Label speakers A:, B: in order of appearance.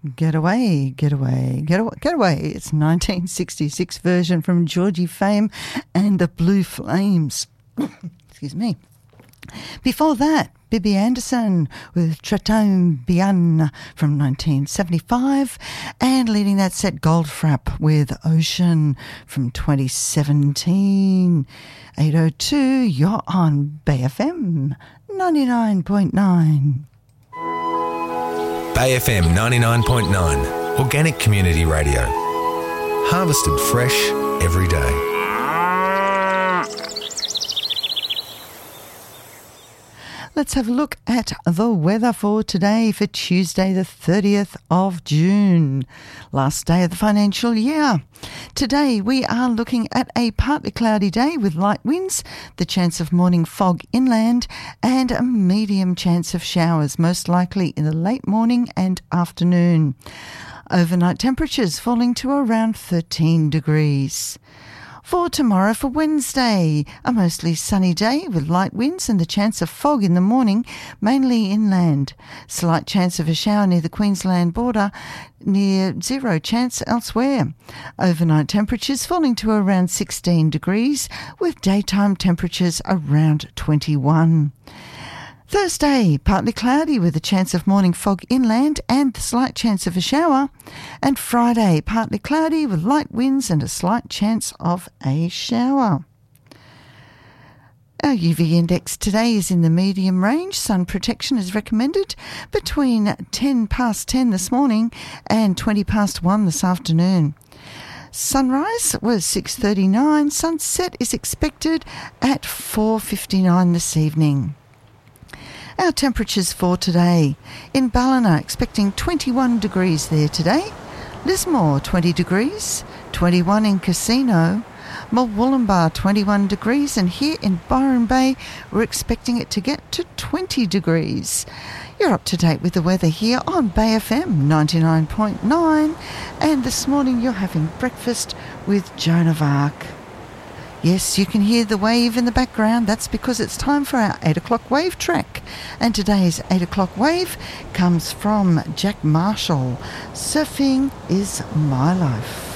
A: Get away, get away, get away, get away. It's 1966 version from Georgie Fame and the Blue Flames. Excuse me. Before that, Bibi Anderson with Traton Bien from 1975, and leading that set, Goldfrapp with Ocean from 2017. 8:02, you're on Bay FM 99.9.
B: Bay FM 99.9, organic community radio. Harvested fresh every day.
A: Let's have a look at the weather for today, for Tuesday the 30th of June, last day of the financial year. Today we are looking at a partly cloudy day with light winds, the chance of morning fog inland, and a medium chance of showers, most likely in the late morning and afternoon. Overnight temperatures falling to around 13 degrees. For tomorrow, for Wednesday, a mostly sunny day with light winds and the chance of fog in the morning, mainly inland. Slight chance of a shower near the Queensland border, near zero chance elsewhere. Overnight temperatures falling to around 16 degrees with daytime temperatures around 21. Thursday, partly cloudy with a chance of morning fog inland and a slight chance of a shower. And Friday, partly cloudy with light winds and a slight chance of a shower. Our UV index today is in the medium range. Sun protection is recommended between 10 past 10 this morning and 20 past 1 this afternoon. Sunrise was 6:39. Sunset is expected at 4:59 this evening. Our temperatures for today. In Ballina, expecting 21 degrees there today. Lismore, 20 degrees. 21 in Casino. Mulwullumbar, 21 degrees. And here in Byron Bay, we're expecting it to get to 20 degrees. You're up to date with the weather here on Bay FM 99.9. And this morning you're having breakfast with Joan of Arc. Yes, you can hear the wave in the background. That's because it's time for our 8 o'clock wave track. And today's 8 o'clock wave comes from Jack Marshall. Surfing is my life.